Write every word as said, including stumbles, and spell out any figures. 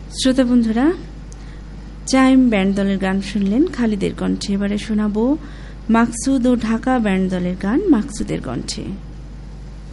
শ্রোতা বন্ধুরা, chime band দলের গান শুনলেন খালিদের কণ্ঠে। এবারে শোনাবো মাকসুদ ও ঢাকা ব্যান্ড দলের গান মাকসুদের কণ্ঠে।